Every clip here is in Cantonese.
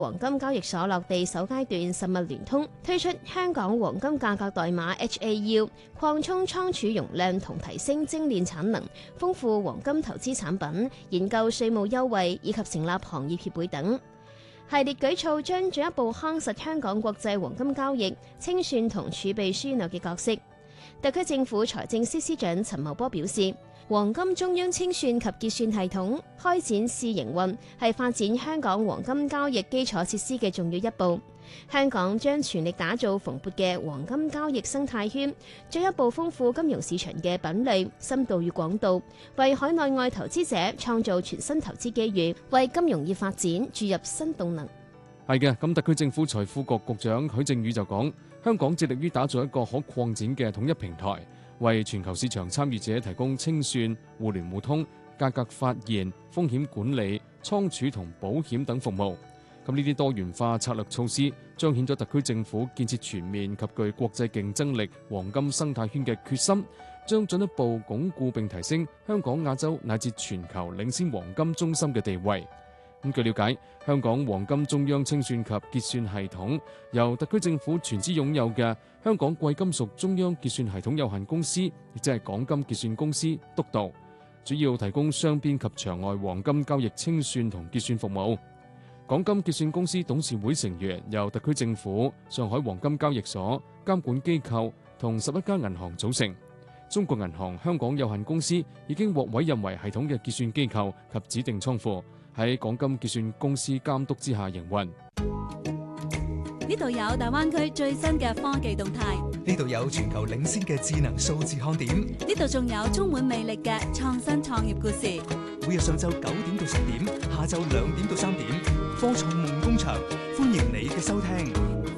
黃金交易所落地首階段實物聯通，推出香港黃金價格代碼 HAU， 擴充倉儲容量同提升精煉產能，豐富黃金投資產品，研究稅務優惠以及成立行業協會等。系列舉措將進一步夯實香港國際黃金交易清算同儲備樞紐嘅角色。特區政府財政司司長陳茂波表示，黃金中央清算及結算系統開展試營運，係發展香港黃金交易基礎設施嘅重要一步。香港將全力打造蓬勃嘅黃金交易生態圈，進一步豐富金融市場嘅品類、深度與廣度，為海內外投資者創造全新投資機遇，為金融業發展注入新動能。 係嘅，咁特區政府財富局局長許正宇就講，香港致力於打造一個可擴展嘅統一平台，為全球市場參與者提供清算、互聯互通、價格發現、風險管理、倉儲同保險等服務。咁呢啲多元化策略措施，彰顯咗特區政府建設全面及具國際競爭力黃金生態圈嘅決心，將進一步鞏固並提升香港亞洲乃至全球領先黃金中心嘅地位。咁據了解，香港黃金中央清算及結算系統由特區政府全資擁有嘅香港貴金屬中央結算系統有限公司，亦即係港金結算公司督導，主要提供雙邊及場外黃金交易清算同結算服務。港金結算公司董事會成員由特區政府、上海黃金交易所、監管機構同11家銀行組成。中國銀行香港有限公司已經獲委任為系統嘅結算機構及指定倉庫，喺港金結算公司監督之下營運。 呢度有大灣區最新嘅科技動態， 呢度有全球領先嘅智能數字看點， 呢度仲有充滿魅力嘅創新創業故事。 每日上晝9點到10點，下晝2點到3點，科創夢工場，歡迎你嘅收聽。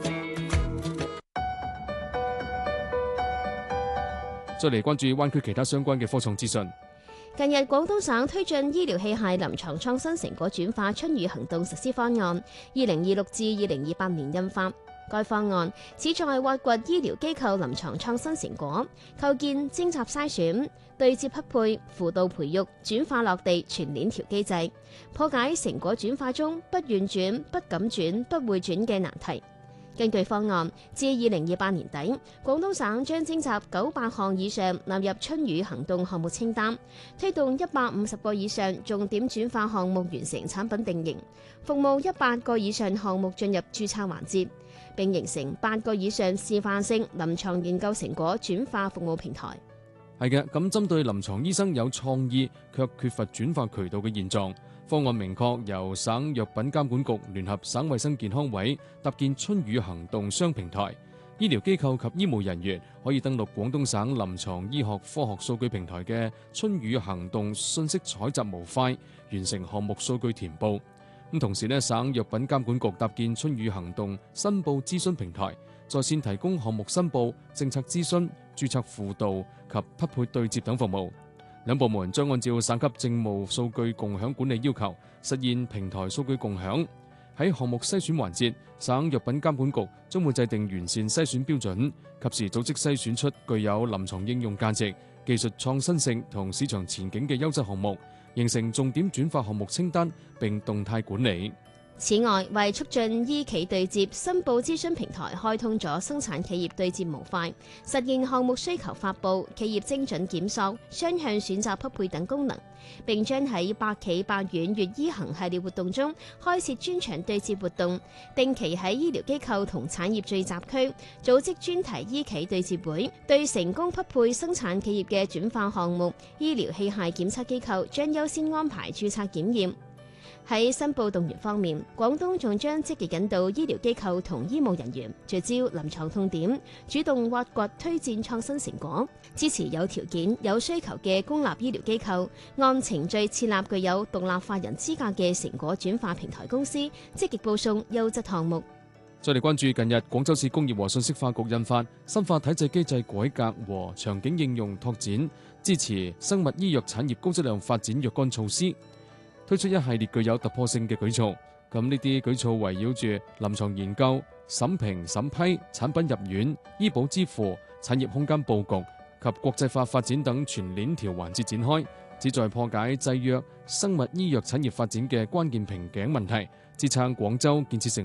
再嚟關注灣區其他相關嘅科創資訊。 近日，廣東省推進醫療器械臨床創新成果轉化春雨行動實施方案，2026至2028年印發。該方案旨在挖掘醫療機構臨床創新成果，構建徵集篩選、對接匹配、輔導培育、轉化落地全鏈條機制，破解成果轉化中不願轉、不敢轉、不會轉嘅難題。根據方案，至2028年底，廣東省將徵集900項以上納入春雨行動項目清單，推動150個以上重點轉化項目完成產品定型，服務100個以上項目進入註冊環節，並形成8個以上示範性臨床研究成果轉化服務平台。 係嘅，咁針對臨床醫生有創意卻缺乏轉化渠道嘅現狀，方案明確由省藥品監管局聯合省衛生健康委搭建春雨行動雙平台，醫療機構及醫務人員可以登錄廣東省臨床醫學科學數據平台嘅春雨行動信息採集模塊，完成項目數據填報。咁同時省藥品監管局搭建春雨行動申報諮詢平台，在線提供項目申報、政策諮詢、註冊輔導及匹配對接等服務。兩部門將按照省級政務數據共享管理要求，實現平台數據共享。喺項目篩選環節，省藥品監管局將會制定完善篩選標準，及時組織篩選出具有臨床應用價值、技術創新性同市場前景嘅優質項目，形成重點轉化項目清單並動態管理。 此外，為促進醫企對接，申報諮詢平台開通咗生產企業對接模塊，實現項目需求發布、企業精準檢索、雙向選擇匹配等功能，並將喺百企百院粵醫行系列活動中開設專場對接活動，定期喺醫療機構同產業聚集區組織專題醫企對接會，對成功匹配生產企業嘅轉化項目，醫療器械檢測機構將優先安排註冊檢驗。喺申報動員方面，廣東仲將積極引導醫療機構同醫務人員聚焦臨床痛點，主動挖掘推薦創新成果，支持有條件、有需求嘅公立醫療機構按程序設立具有獨立法人資格嘅成果轉化平台公司，積極報送優質項目。 再嚟關注近日廣州市工業和信息化局印發《深化體制機制改革和場景應用拓展，支持生物醫藥產業高質量發展若干措施》，推出一系列具有突破性嘅舉措。咁呢啲舉措圍繞住臨床研究、審評審批、產品入院、醫保支付、產業空間佈局及國際化發展等全鏈條環節展開，旨在破解制約生物醫藥產業發展嘅關鍵瓶頸問題， 支撐廣州建設成